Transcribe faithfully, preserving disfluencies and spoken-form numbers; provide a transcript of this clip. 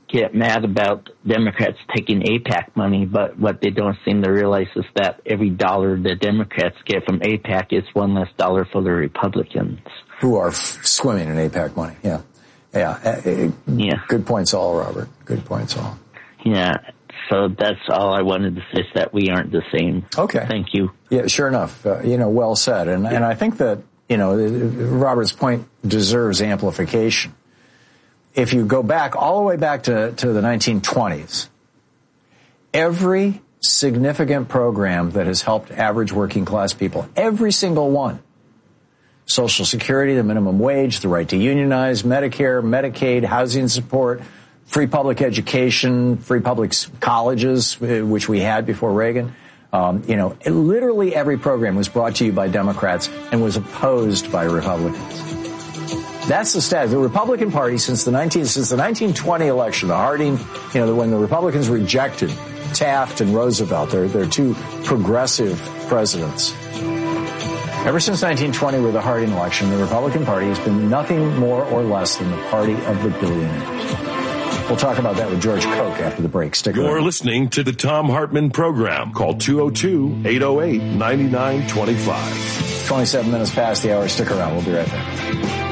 get mad about Democrats taking AIPAC money, but what they don't seem to realize is that every dollar the Democrats get from AIPAC is one less dollar for the Republicans. Who are f- swimming in AIPAC money, yeah. Yeah. Uh, yeah. Good points all, Robert. Good points all. Yeah. So that's all I wanted to say, is that we aren't the same. Okay. Thank you. Yeah, sure enough. Uh, you know, well said. And, yeah. and I think that, you know, Robert's point deserves amplification. If you go back all the way back to, to the nineteen twenties, every significant program that has helped average working class people, every single one, Social Security, the minimum wage, the right to unionize, Medicare, Medicaid, housing support, free public education, free public colleges, which we had before Reagan. Um, you know, literally every program was brought to you by Democrats and was opposed by Republicans. That's the status. The Republican Party, since the nineteen since the nineteen twenty election, the Harding, you know, when the Republicans rejected Taft and Roosevelt, they're they're two progressive presidents. Ever since nineteen twenty, with the Harding election, the Republican Party has been nothing more or less than the party of the billionaires. We'll talk about that with George Koch after the break. Stick around. You're listening to the Thom Hartmann program. Call two oh two, eight oh eight, nine nine two five. twenty-seven minutes past the hour. Stick around. We'll be right back.